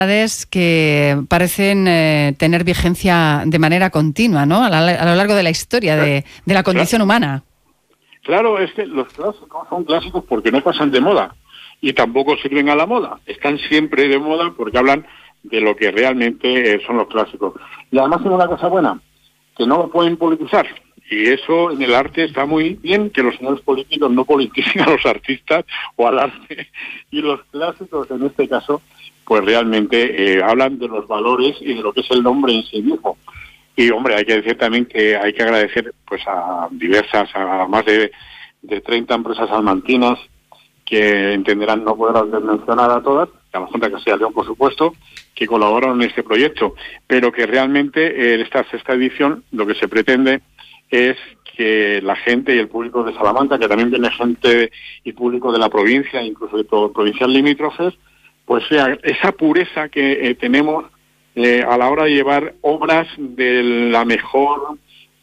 que parecen tener vigencia de manera continua, ¿no? A lo largo de la historia de la condición humana. Claro, es que los clásicos son clásicos porque no pasan de moda y tampoco sirven a la moda. Están siempre de moda porque hablan de lo que realmente son los clásicos. Y además tiene una cosa buena, que no lo pueden politizar. Y eso en el arte está muy bien, que los señores políticos no politicen a los artistas o al arte. Y los clásicos, en este caso, pues realmente hablan de los valores y de lo que es el nombre en sí mismo. Y, hombre, hay que decir también que hay que agradecer pues a más de 30 empresas salmantinas que entenderán no poder mencionar a todas, a la Junta de Castilla y León, por supuesto, que colaboraron en este proyecto, pero que realmente en esta sexta edición lo que se pretende es que la gente y el público de Salamanca, que también viene gente y público de la provincia, incluso de todo provincias limítrofes, pues sea esa pureza que tenemos a la hora de llevar obras del mejor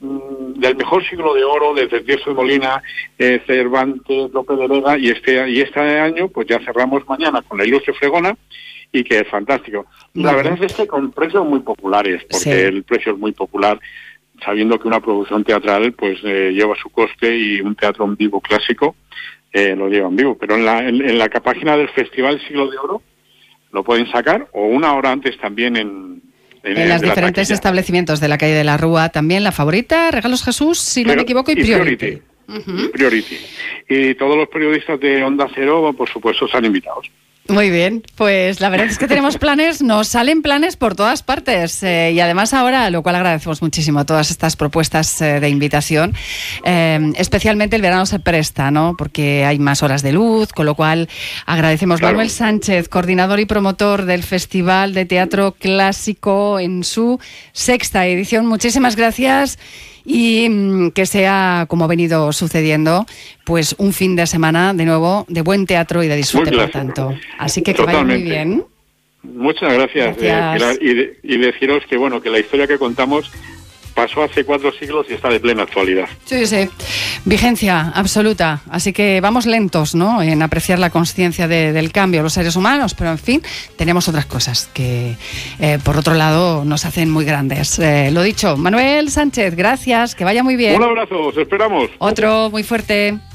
siglo de oro, desde Tirso de Molina, Cervantes, Lope de Vega, y este año pues ya cerramos mañana con la Ilustre Fregona, y que es fantástico. La verdad es que con precios muy populares, porque el precio es muy popular, sabiendo que una producción teatral pues lleva su coste, y un teatro en vivo clásico lo lleva en vivo. Pero en la página del Festival Siglo de Oro lo pueden sacar, o una hora antes también en los diferentes establecimientos de la calle de la Rúa. También La Favorita, Regalos Jesús, si no me equivoco, y Priority. Priority. Y todos los periodistas de Onda Cero, por supuesto, están invitados. Muy bien, pues la verdad es que tenemos planes, nos salen planes por todas partes, y además ahora, lo cual agradecemos muchísimo, todas estas propuestas de invitación, especialmente el verano se presta, ¿no? Porque hay más horas de luz, con lo cual agradecemos. Claro. Manuel Sánchez, coordinador y promotor del Festival de Teatro Clásico en su sexta edición, muchísimas gracias. Y que sea, como ha venido sucediendo, pues un fin de semana de nuevo de buen teatro y de disfrute, por tanto. Así que vaya muy bien. Muchas gracias. Pilar, y deciros que bueno, que la historia que contamos pasó hace 4 siglos y está de plena actualidad. Sí, vigencia absoluta. Así que vamos lentos, ¿no?, en apreciar la consciencia del cambio los seres humanos, pero en fin, tenemos otras cosas que, por otro lado, nos hacen muy grandes. Lo dicho, Manuel Sánchez, gracias, que vaya muy bien. Un abrazo, os esperamos. Otro muy fuerte.